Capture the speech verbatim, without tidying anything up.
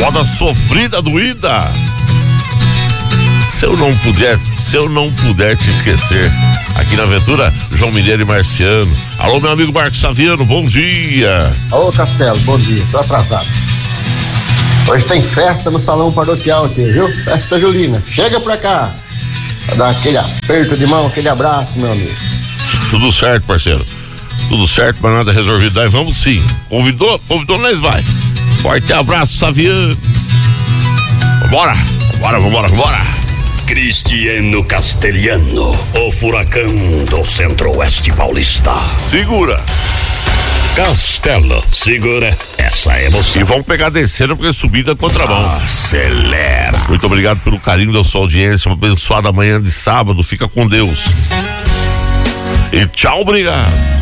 Moda sofrida, doída. Se eu não puder, se eu não puder te esquecer. Aqui na Aventura, João Mineiro e Marciano. Alô, meu amigo Marcos Saviano, bom dia. Ô, Castelo, bom dia, tô atrasado. Hoje tem festa no salão paroquial aqui, viu? Festa Julina. Chega pra cá. Pra dar aquele aperto de mão, aquele abraço, meu amigo. Tudo certo, parceiro. Tudo certo, mas nada resolvido. Aí vamos sim. Convidou? Convidou, nós vai. Forte abraço, Saviano. Vambora, vambora, vambora, vambora. Cristiano Castelhano, o furacão do Centro-Oeste Paulista. Segura. Castelo, segura essa emoção. E vamos pegar descendo porque subida é contramão. Acelera. Muito obrigado pelo carinho da sua audiência. Uma abençoada manhã de sábado. Fica com Deus. E tchau, obrigado.